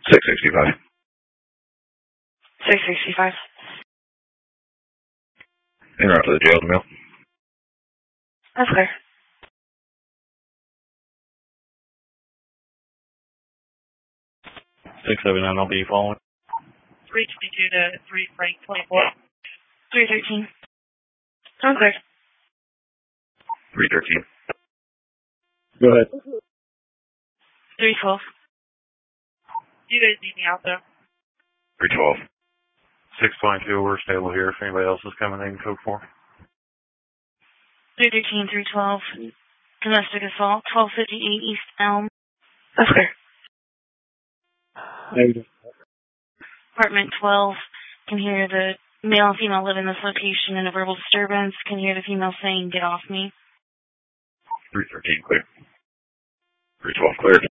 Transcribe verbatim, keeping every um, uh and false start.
six sixty-five. six sixty-five. En route to the jail mill. That's clear. six seventy-nine, I'll be following. three twenty-two to three Frank twenty-four. three thirteen. Sounds clear. three thirteen. Go ahead. three twelve. You guys need me out though. three twelve. six twenty-two, we're stable here. If anybody else is coming, they can code for. three thirteen, three twelve. Domestic assault, twelve fifty-eight East Elm. That's clear. Apartment twelve. Can hear the male and female live in this location in a verbal disturbance. Can hear the female saying, "Get off me." three thirteen clear. three twelve cleared.